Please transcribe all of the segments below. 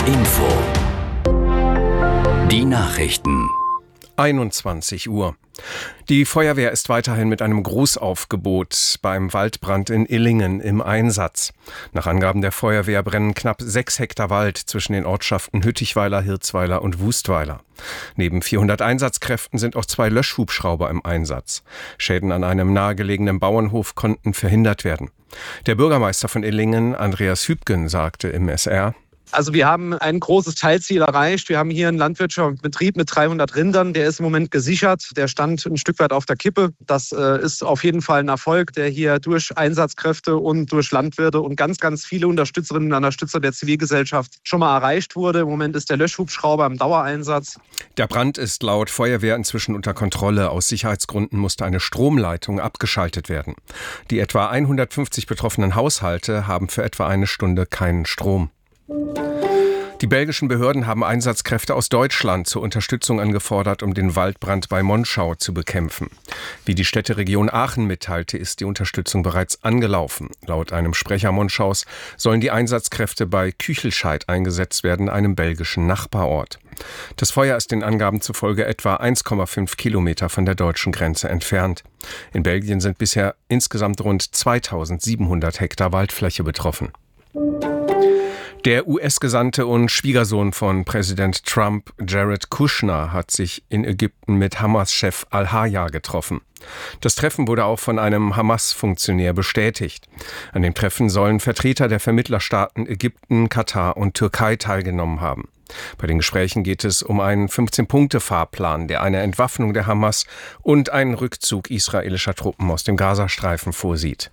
Info. Die Nachrichten. 21 Uhr. Die Feuerwehr ist weiterhin mit einem Großaufgebot beim Waldbrand in Illingen im Einsatz. Nach Angaben der Feuerwehr brennen knapp 6 Hektar Wald zwischen den Ortschaften Hüttichweiler, Hirzweiler und Wustweiler. Neben 400 Einsatzkräften sind auch 2 Löschhubschrauber im Einsatz. Schäden an einem nahegelegenen Bauernhof konnten verhindert werden. Der Bürgermeister von Illingen, Andreas Hübgen, sagte im SR: Also wir haben ein großes Teilziel erreicht. Wir haben hier einen landwirtschaftlichen Betrieb mit 300 Rindern. Der ist im Moment gesichert. Der stand ein Stück weit auf der Kippe. Das ist auf jeden Fall ein Erfolg, der hier durch Einsatzkräfte und durch Landwirte und ganz, ganz viele Unterstützerinnen und Unterstützer der Zivilgesellschaft schon mal erreicht wurde. Im Moment ist der Löschhubschrauber im Dauereinsatz. Der Brand ist laut Feuerwehr inzwischen unter Kontrolle. Aus Sicherheitsgründen musste eine Stromleitung abgeschaltet werden. Die etwa 150 betroffenen Haushalte haben für etwa eine Stunde keinen Strom. Die belgischen Behörden haben Einsatzkräfte aus Deutschland zur Unterstützung angefordert, um den Waldbrand bei Monschau zu bekämpfen. Wie die Städteregion Aachen mitteilte, ist die Unterstützung bereits angelaufen. Laut einem Sprecher Monschaus sollen die Einsatzkräfte bei Küchelscheid eingesetzt werden, einem belgischen Nachbarort. Das Feuer ist den Angaben zufolge etwa 1,5 Kilometer von der deutschen Grenze entfernt. In Belgien sind bisher insgesamt rund 2700 Hektar Waldfläche betroffen. Der US-Gesandte und Schwiegersohn von Präsident Trump, Jared Kushner, hat sich in Ägypten mit Hamas-Chef al-Hayya getroffen. Das Treffen wurde auch von einem Hamas-Funktionär bestätigt. An dem Treffen sollen Vertreter der Vermittlerstaaten Ägypten, Katar und Türkei teilgenommen haben. Bei den Gesprächen geht es um einen 15-Punkte-Fahrplan, der eine Entwaffnung der Hamas und einen Rückzug israelischer Truppen aus dem Gazastreifen vorsieht.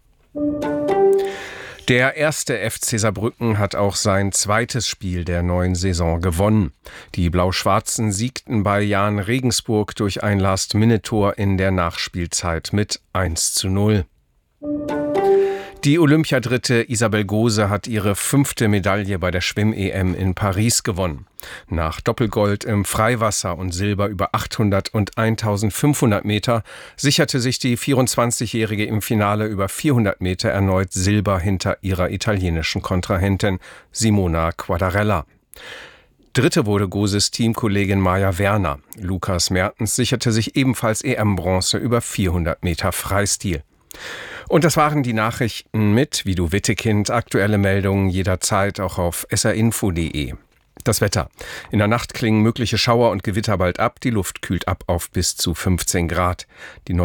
Der erste FC Saarbrücken hat auch sein zweites Spiel der neuen Saison gewonnen. Die Blau-Schwarzen siegten bei Jahn Regensburg durch ein Last-Minute-Tor in der Nachspielzeit mit 1:0. Die Olympiadritte Isabel Gose hat ihre 5. Medaille bei der Schwimm-EM in Paris gewonnen. Nach Doppelgold im Freiwasser und Silber über 800 und 1500 Meter sicherte sich die 24-Jährige im Finale über 400 Meter erneut Silber hinter ihrer italienischen Kontrahentin Simona Quadarella. Dritte wurde Goses Teamkollegin Maja Werner. Lukas Mertens sicherte sich ebenfalls EM-Bronze über 400 Meter Freistil. Und das waren die Nachrichten mit Vido Wittekind. Aktuelle Meldungen jederzeit auch auf srinfo.de. Das Wetter. In der Nacht klingen mögliche Schauer und Gewitter bald ab. Die Luft kühlt ab auf bis zu 15 Grad. Die